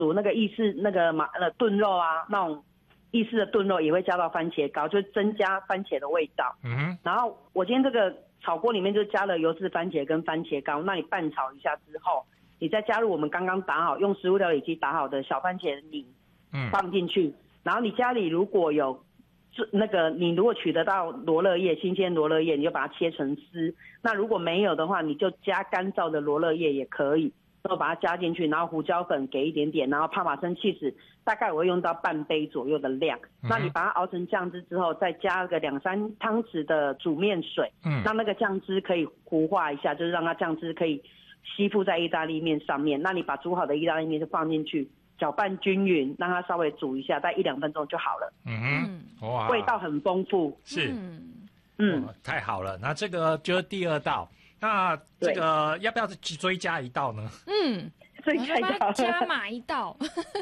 煮那个意式那个炖肉啊，那种意式的炖肉也会加到番茄膏，就增加番茄的味道。然后我今天这个炒锅里面就加了油渍番茄跟番茄膏，那你拌炒一下之后，你再加入我们刚刚打好用食物料理机打好的小番茄泥，放进去。然后你家里如果有那个，你如果取得到罗勒叶，新鲜罗勒叶，你就把它切成丝。那如果没有的话，你就加干燥的罗勒叶也可以，然后把它加进去，然后胡椒粉给一点点，然后帕玛森起司大概我会用到半杯左右的量。那你把它熬成酱汁之后，再加个2-3汤匙的煮面水，让那个酱汁可以糊化一下，就是让它酱汁可以吸附在意大利面上面。那你把煮好的意大利面就放进去，搅拌均匀，让它稍微煮一下，大概1-2分钟就好了。 哇， 味道很丰富。 是，太好了。那这个就是第二道，那这个要不要追加一道呢？ 追加一道， 加码一道。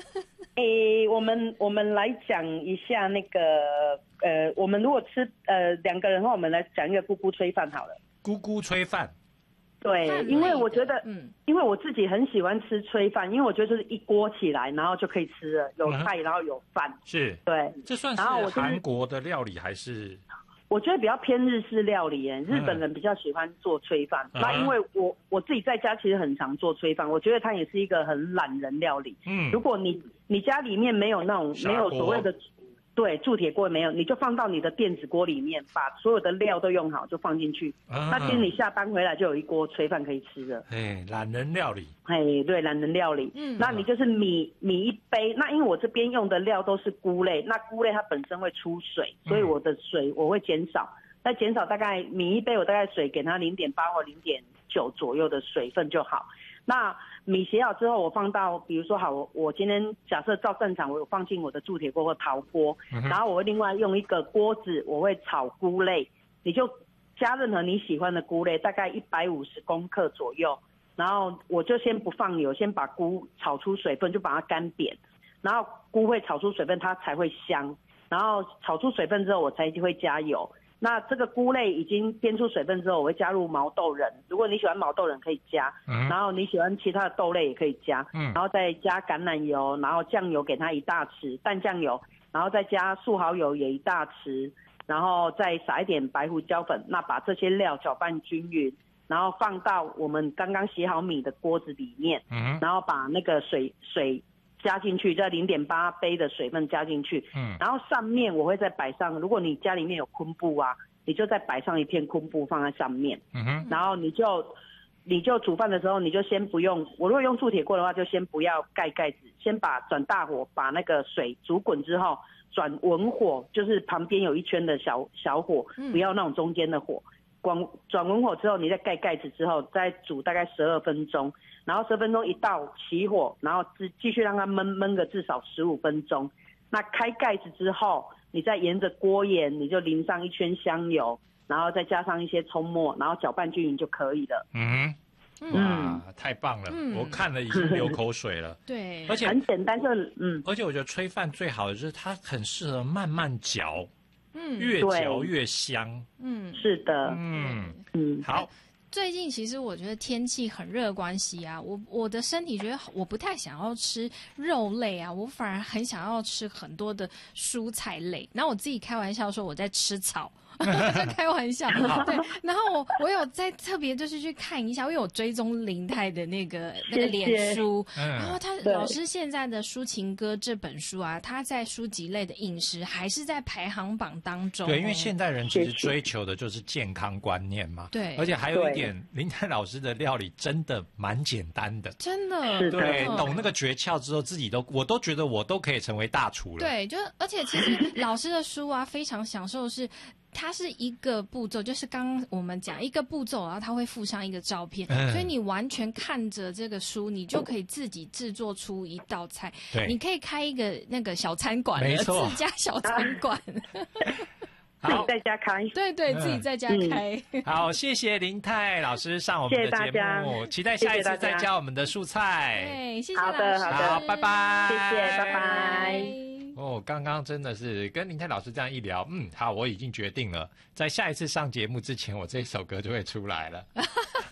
我们来讲一下那个我们如果吃2个人的话，我们来讲一个咕咕炊饭好了。 咕咕炊饭。 对，因为我觉得，因为我自己很喜欢吃炊饭，因为我觉得就是一锅起来，然后就可以吃了，有菜，然后有饭。是，对。 这算是韩国的料理还是？ 我觉得比较偏日式料理耶，日本人比较喜欢做炊饭。那因为我自己在家其实很常做炊饭，我觉得它也是一个很懒人料理。如果你家里面没有那种没有所谓的。对，铸铁锅没有，你就放到你的电子锅里面，把所有的料都用好，就放进去。那其实你下班回来就有一锅炊饭可以吃了。 懒人料理。 对，懒人料理。那你就是米一杯。那因为我这边用的料都是菇类，那菇类它本身会出水，所以我的水我会减少。再减少大概米一杯，我大概水给它0.8或0.9左右的水分就好。那米洗好之后，我放到，比如说好，我今天假设照正常，我有放进我的铸铁锅或陶锅，然后我会另外用一个锅子，我会炒菇类，你就加任何你喜欢的菇类，大概150公克左右，然后我就先不放油，先把菇炒出水分，就把它干煸，然后菇会炒出水分，它才会香，然后炒出水分之后，我才会加油。那这个菇类已经煸出水分之后，我会加入毛豆仁，如果你喜欢毛豆仁可以加，然后你喜欢其他的豆类也可以加，然后再加橄榄油，然后酱油给它1大匙，淡酱油，然后再加素蚝油也1大匙，然后再撒一点白胡椒粉，那把这些料搅拌均匀，然后放到我们刚刚洗好米的锅子里面，然后把那个水加进去，在0.8杯的水分加进去，然后上面我会再摆上，如果你家里面有昆布啊，你就再摆上一片昆布放在上面，然后你就煮饭的时候，你就先不用，我如果用铸铁锅的话，就先不要盖盖子，先转大火，把那个水煮滚之后，转文火，就是旁边有一圈的小火，不要那种中间的火。转文火之后，你再盖盖子之后，再煮大概12分钟，然后10分钟一到起火，然后继续让它焖个至少15分钟。那开盖子之后，你再沿着锅沿，你就淋上一圈香油，然后再加上一些葱末，然后搅拌均匀就可以了。 哇，太棒了！我看了已经流口水了。 对， 而且很简单， 而且我觉得炊饭最好的就是它很适合慢慢嚼。越嚼越香。 是的。 好。 最近其实我觉得天气很热的关系啊，我的身体觉得我不太想要吃肉类啊，我反而很想要吃很多的蔬菜类。然后我自己开玩笑说我在吃草。在开玩笑，对。然后我有在特别就是去看一下，因为我追踪林太的那个脸书，然后他老师现在的《抒情歌》这本书啊，他在书籍类的饮食还是在排行榜当中。 对，因为现代人其实追求的就是健康观念嘛。 对， 而且还有一点，林太老师的料理真的蛮简单的， 真的。 对，懂那个诀窍之后，我都觉得我都可以成为大厨了。 对，而且其实老师的书啊，非常享受是。它是一个步骤，就是刚刚我们讲一个步骤，然后它会附上一个照片，所以你完全看着这个书，你就可以自己制作出一道菜。 对， 你可以开一个那个小餐馆， 没错， 自家小餐馆。 自己在家开， 对，自己在家开。 好，谢谢林太老师上我们的节目，期待下一次再教我们的素菜。 对，谢谢老师。 好，拜拜。 谢谢，拜拜。 刚刚真的是跟林太老师这样一聊，好，我已经决定了，在下一次上节目之前，我这首歌就会出来了。哇！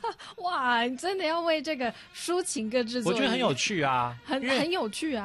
哇，你真的要为这个抒情歌制作， 我觉得很有趣啊， 很有趣啊。